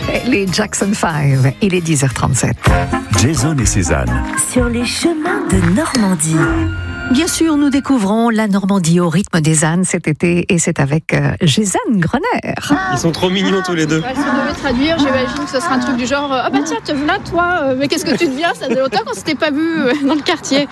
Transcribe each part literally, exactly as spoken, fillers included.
Les Jackson five, il est dix heures trente-sept. Jason et Suzanne. Sur les chemins de Normandie. Bien sûr, nous découvrons la Normandie au rythme des ânes cet été et c'est avec euh, Jason Grener. Ils sont trop mignons tous les deux. Ouais, si on devait traduire, j'imagine que ce sera un truc du genre ah bah tiens, te voilà toi, euh, mais qu'est-ce que tu deviens? Ça faisait longtemps qu'on s'était pas vu euh, dans le quartier.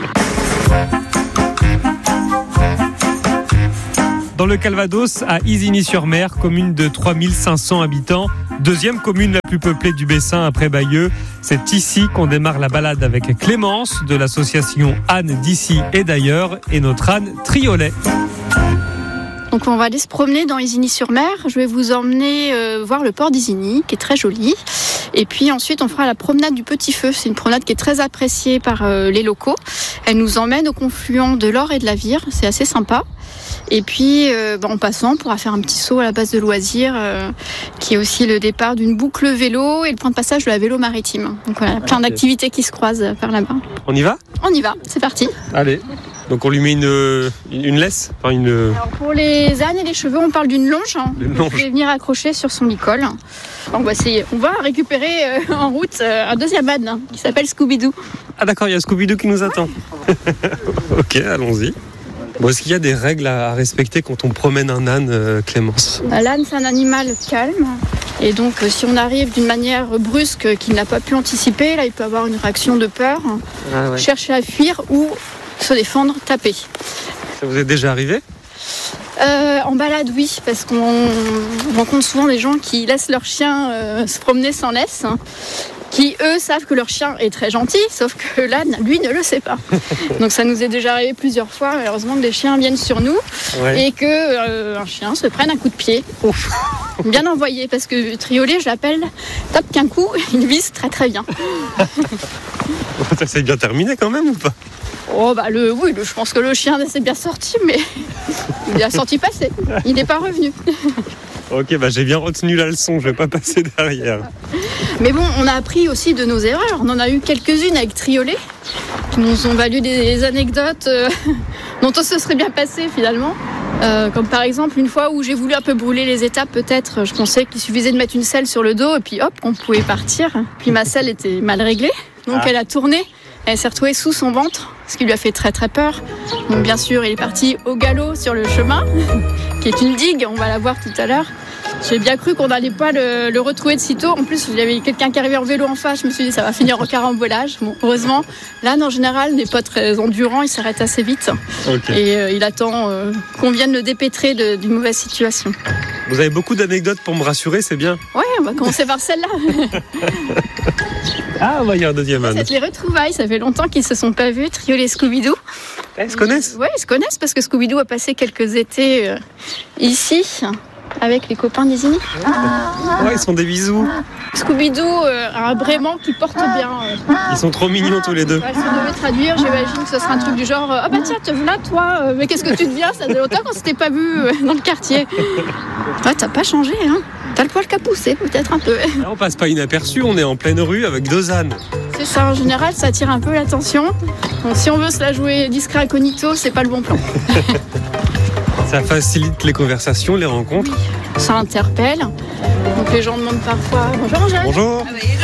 Dans le Calvados, à Isigny-sur-Mer, commune de trois mille cinq cents habitants, deuxième commune la plus peuplée du Bessin après Bayeux. C'est ici qu'on démarre la balade avec Clémence de l'association Ânes d'ici et d'ailleurs et notre âne Triolet. Donc on va aller se promener dans Isigny-sur-Mer. Je vais vous emmener euh, voir le port d'Isigny, qui est très joli. Et puis ensuite, on fera la promenade du Petit Feu. C'est une promenade qui est très appréciée par euh, les locaux. Elle nous emmène au confluent de l'Or et de la Vire. C'est assez sympa. Et puis, euh, bah, en passant, on pourra faire un petit saut à la base de loisirs, euh, qui est aussi le départ d'une boucle vélo et le point de passage de la vélo maritime. Donc voilà, plein d'activités qui se croisent par là-bas. On y va ? On y va, c'est parti. Allez. Donc on lui met une, une laisse, enfin une... Alors pour les ânes et les cheveux, on parle d'une longe. Hein. Une Vous longe. pouvez venir accrocher sur son licol. On va essayer. On va récupérer euh, en route euh, un deuxième âne hein, qui s'appelle Scooby-Doo. Ah d'accord, il y a Scooby-Doo qui nous attend. Ok, allons-y. Bon, est-ce qu'il y a des règles à respecter quand on promène un âne, euh, Clémence ? L'âne, c'est un animal calme. Et donc, euh, si on arrive d'une manière brusque euh, qu'il n'a pas pu anticiper, là, il peut avoir une réaction de peur, Ah ouais. chercher à fuir ou se défendre, taper. Ça vous est déjà arrivé ? Euh, en balade, oui, parce qu'on rencontre souvent des gens qui laissent leur chien euh, se promener sans laisse, hein, qui, eux, savent que leur chien est très gentil, sauf que l'âne, lui, ne le sait pas. Donc ça nous est déjà arrivé plusieurs fois, malheureusement, que des chiens viennent sur nous Ouais. et que euh, un chien se prenne un coup de pied. Ouf. Bien envoyé, parce que Triolet, je l'appelle, tape qu'un coup, il vise très très bien. Ça s'est bien terminé quand même ou pas ? Oh bah le, oui, le, je pense que le chien s'est bien sorti, mais il a sorti passer, il n'est pas revenu. Ok, bah j'ai bien retenu la leçon, je vais pas passer derrière. Mais bon, on a appris aussi de nos erreurs. On en a eu quelques-unes avec Triolet, qui nous ont valu des anecdotes euh, dont on se serait bien passé finalement. Euh, comme par exemple une fois où j'ai voulu un peu brûler les étapes, peut-être. Je pensais qu'il suffisait de mettre une selle sur le dos et puis hop, on pouvait partir. Puis ma selle était mal réglée, donc Ah. elle a tourné. Elle s'est retrouvée sous son ventre, ce qui lui a fait très très peur. Donc bien sûr, il est parti au galop sur le chemin, qui est une digue, on va la voir tout à l'heure. J'ai bien cru qu'on n'allait pas le, le retrouver de sitôt. En plus, il y avait quelqu'un qui arrivait en vélo en face. Je me suis dit, ça va finir en carambolage. Bon, heureusement, l'âne, en général, n'est pas très endurant. Il s'arrête assez vite. Ok. Et euh, il attend euh, qu'on vienne le dépêtrer de- d'une mauvaise situation. Vous avez beaucoup d'anecdotes pour me rassurer, c'est bien. Ouais, on va commencer par celle-là. Ah, bah il y a un deuxième âne. C'est les retrouvailles. Ça fait longtemps qu'ils se sont pas vus, Triolet et Scooby-Doo. Ils se connaissent ? Ouais, ils se connaissent parce que Scooby-Doo a passé quelques étés euh, ici avec les copains d'Isigny. Ouais, ils sont des bisous. Scooby-Doo euh, a un brément qui porte bien. euh. Ils sont trop mignons tous les deux. Ouais, si on devait traduire, j'imagine que ce sera un truc du genre ah bah tiens, te voilà toi, euh, mais qu'est-ce que tu deviens? Ça faisait longtemps qu'on s'était pas vu euh, dans le quartier. Ouais, t'as pas changé, hein? T'as le poil qui a poussé, peut-être un peu. Là, on passe pas inaperçu, on est en pleine rue avec deux ânes. C'est ça, en général, ça attire un peu l'attention. Donc si on veut se la jouer discret incognito, c'est pas le bon plan. Ça facilite les conversations, les rencontres. Ça interpelle. Donc les gens demandent parfois bonjour Angèle. Bonjour.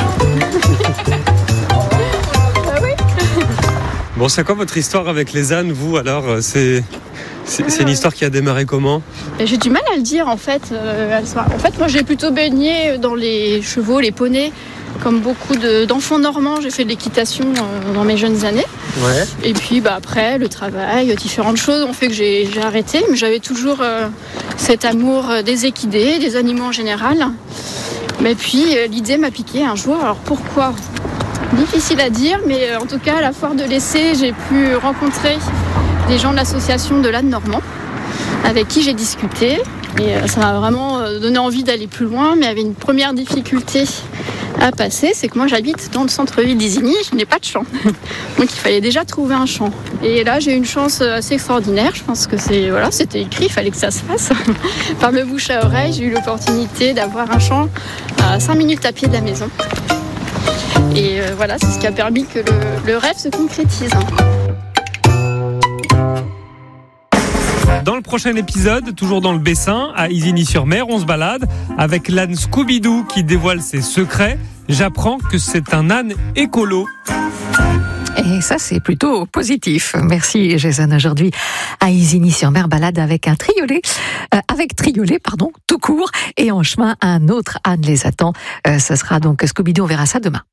Ah oui. Bon, c'est quoi votre histoire avec les ânes, vous, alors c'est, c'est, c'est une histoire qui a démarré comment ? Et j'ai du mal à le dire en fait. Euh, en fait, moi j'ai plutôt baigné dans les chevaux, les poneys. Comme beaucoup de, d'enfants normands, j'ai fait de l'équitation euh, dans mes jeunes années. Ouais. Et puis bah, après, le travail, différentes choses ont fait que j'ai, j'ai arrêté. Mais j'avais toujours euh, cet amour des équidés, des animaux en général. Mais puis euh, l'idée m'a piqué un jour. Alors pourquoi ? Difficile à dire, mais euh, en tout cas, à la foire de l'essai, j'ai pu rencontrer des gens de l'association de l'âne normand avec qui j'ai discuté. Et euh, ça m'a vraiment euh, donné envie d'aller plus loin. Mais il y avait une première difficulté à passer, c'est que moi j'habite dans le centre-ville d'Isigny, je n'ai pas de champ. Donc il fallait déjà trouver un champ. Et là j'ai eu une chance assez extraordinaire, je pense que c'est, voilà, c'était écrit, il fallait que ça se fasse. Par le bouche à oreille, j'ai eu l'opportunité d'avoir un champ à cinq minutes à pied de la maison. Et euh, voilà, c'est ce qui a permis que le, le rêve se concrétise. Dans Dans le prochain épisode, toujours dans le Bessin, à Isigny-sur-Mer, on se balade avec l'âne Scooby-Doo qui dévoile ses secrets. J'apprends que c'est un âne écolo. Et ça, c'est plutôt positif. Merci, Jason. Aujourd'hui, à Isigny-sur-Mer, balade avec un triolet, euh, avec triolet, pardon, tout court. Et en chemin, un autre âne les attend. Euh, ce sera donc Scooby-Doo. On verra ça demain.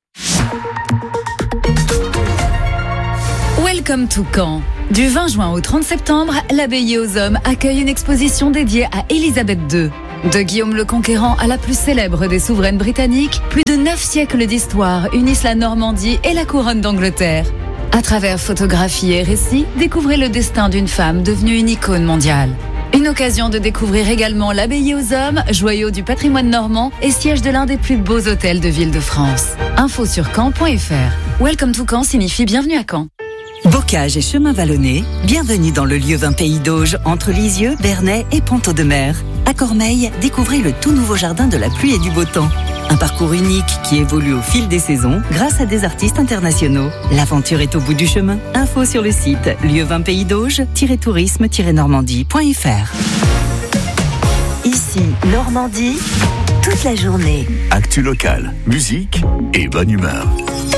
Welcome to Caen. Du vingt juin au trente septembre, l'Abbaye aux Hommes accueille une exposition dédiée à Élisabeth deux. De Guillaume le Conquérant à la plus célèbre des souveraines britanniques, plus de neuf siècles d'histoire unissent la Normandie et la couronne d'Angleterre. À travers photographies et récits, découvrez le destin d'une femme devenue une icône mondiale. Une occasion de découvrir également l'Abbaye aux Hommes, joyau du patrimoine normand et siège de l'un des plus beaux hôtels de ville de France. Info sur caen point f r. Welcome to Caen signifie bienvenue à Caen. Bocage et chemin vallonné, bienvenue dans le lieu vingt Pays d'Auge, entre Lisieux, Bernay et Ponteau-de-Mer. À Cormeilles, découvrez le tout nouveau jardin de la pluie et du beau temps. Un parcours unique qui évolue au fil des saisons grâce à des artistes internationaux. L'aventure est au bout du chemin. Info sur le site lieu vingt pays d'Auge tourisme normandie point f r. Ici, Normandie, toute la journée. Actu locale, musique et bonne humeur.